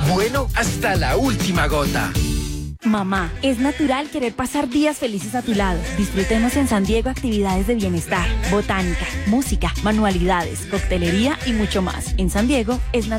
Bueno hasta la última gota. Mamá, es natural querer pasar días felices a tu lado. Disfrutemos en San Diego actividades de bienestar, botánica, música, manualidades, coctelería y mucho más. En San Diego es natural.